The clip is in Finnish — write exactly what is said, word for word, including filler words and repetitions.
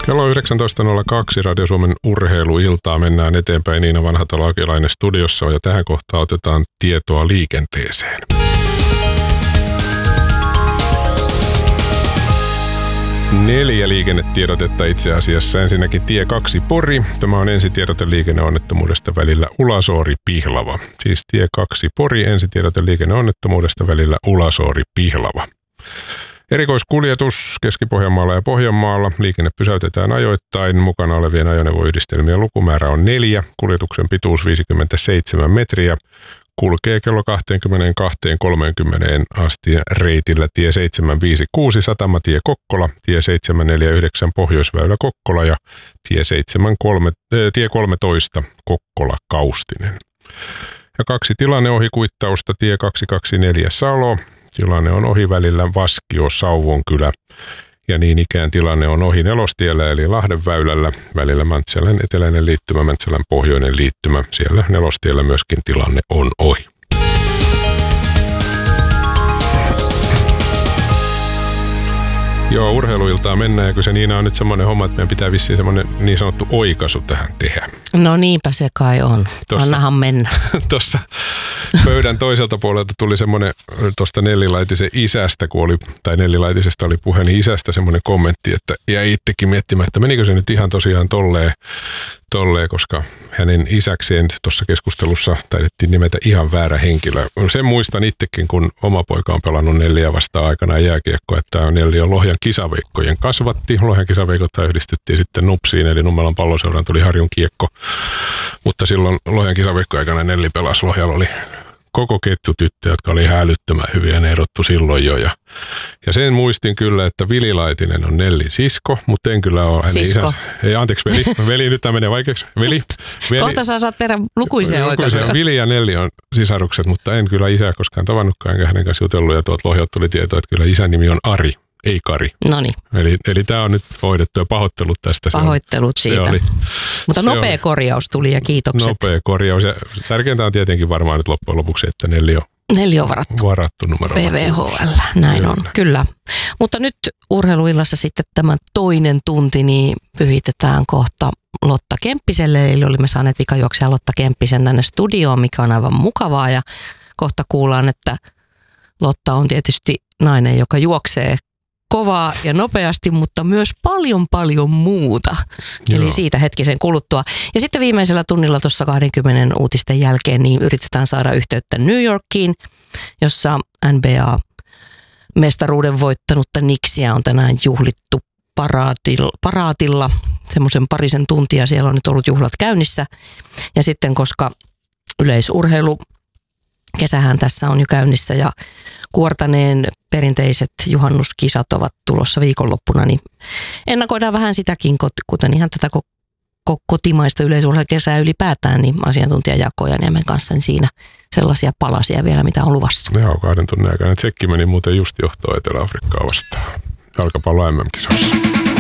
Kello on yhdeksäntoista nolla kaksi Radio Suomen urheiluiltaa. Mennään eteenpäin. Niina Vanhatalo-Akilainen studiossa ja tähän kohtaan otetaan tietoa liikenteeseen. Neljä liikennetiedotetta itse asiassa. Ensinnäkin tie kaksi Pori. Tämä on ensitiedote liikenneonnettomuudesta välillä Ulasoori-Pihlava. Siis tie kaksi Pori, ensitiedote liikenneonnettomuudesta välillä Ulasoori-Pihlava. Erikoiskuljetus Keski-Pohjanmaalla ja Pohjanmaalla. Liikenne pysäytetään ajoittain. Mukana olevien ajoneuvoyhdistelmien lukumäärä on neljä. Kuljetuksen pituus viisikymmentäseitsemän metriä. Kulkee kello kaksikymmentäkaksi kolmekymmentä asti reitillä tie seitsemän viisi kuusi Satamatie Kokkola, tie seitsemän neljä yhdeksän Pohjoisväylä Kokkola ja tie, seitsemänkymmentäkolme, äh, tie kolmetoista Kokkola Kaustinen. Ja kaksi tilanneohikuittausta, tie kaksisataakaksikymmentäneljä Salo, tilanne on ohi välillä Vaskio Sauvonkylä. Ja niin ikään tilanne on ohi Nelostiellä eli Lahdenväylällä välillä Mäntsälän eteläinen liittymä, Mäntsälän pohjoinen liittymä. Siellä Nelostiellä myöskin tilanne on ohi. Joo, urheiluiltaan mennään ja kun se Niina on nyt semmoinen homma, että meidän pitää vissiin semmoinen niin sanottu oikaisu tähän tehdä. No niinpä se kai on. Tossa, Annahan mennä. Tuossa pöydän toiselta puolelta tuli semmoinen tuosta Nellilaitisen isästä, kun oli, tai Nellilaitisesta oli puhe, niin isästä semmoinen kommentti, että jäi itsekin miettimään, että menikö se nyt ihan tosiaan tolleen, tolleen koska hänen isäkseen tuossa keskustelussa taidettiin nimetä ihan väärä henkilö. Sen muistan itsekin, kun oma poika on pelannut Nelliä vastaan aikanaan jääkiekkoa, että Nelli on Lohjan kisaveikkojen kasvatti. Lohjan kisaveikot yhdistettiin sitten Nupsiin, eli Nummelan Palloseuran tuli Harjun kiekko. Mutta silloin Lohjan kisaveikko aikana Nelli pelasi. Lohjalla oli koko ketju tyttöjä, jotka oli hälyttömän hyviä, ne erottu silloin jo. Ja, ja sen muistin kyllä, että Vili Laitinen on Nellin sisko, mutta en kyllä ole hänen isä. Ei, anteeksi, veli. Veli, nyt tämä menee vaikeaksi. Veli. veli. Kohta saa saat tehdä lukuisia oikaisuja. Vili ja Nelli on sisarukset, mutta en kyllä isää koskaan tavannutkaan, enkä hänen kanssa jutellut. Ja tuolta Lohjalta tuli tieto, että kyllä isän nimi on Ari. Ei Kari. Noniin. Eli, eli tämä on nyt hoidettu ja pahoittelut tästä. Pahoittelut se siitä. Se oli, Mutta se nopea oli. korjaus tuli ja kiitokset. Nopea korjaus. Ja tärkeintä on tietenkin varmaan nyt loppujen lopuksi, että Nelli on, Nelli on varattu. varattu numero. P V H L, näin kyllä. on, kyllä. Mutta nyt urheiluillassa sitten tämä toinen tunti, niin pyhitetään kohta Lotta Kemppiselle. Eli olimme saaneet vikajuoksia Lotta Kemppisen tänne studioon, mikä on aivan mukavaa. Ja kohta kuullaan, että Lotta on tietysti nainen, joka juoksee kovaa ja nopeasti, mutta myös paljon paljon muuta. Joo. Eli siitä hetkisen kuluttua. Ja sitten viimeisellä tunnilla tuossa kaksikymmentä uutisten jälkeen niin yritetään saada yhteyttä New Yorkiin, jossa N B A-mestaruuden voittanutta Knicksia on tänään juhlittu paraatilla. paraatilla. Semmoisen parisen tuntia siellä on nyt ollut juhlat käynnissä. Ja sitten koska yleisurheilu kesähän tässä on jo käynnissä ja Kuortaneen perinteiset juhannuskisat ovat tulossa viikonloppuna, niin ennakoidaan vähän sitäkin, kuten ihan tätä kotimaista yleisurheilukesää ylipäätään, niin asiantuntija Jaakko Ojaniemen kanssa, niin siinä sellaisia palasia vielä, mitä on luvassa. Joo, kahden tunnin aikana. Tsekki meni muuten just johtoon Etelä-Afrikkaa vastaan jalkapallo M M-kisoissa.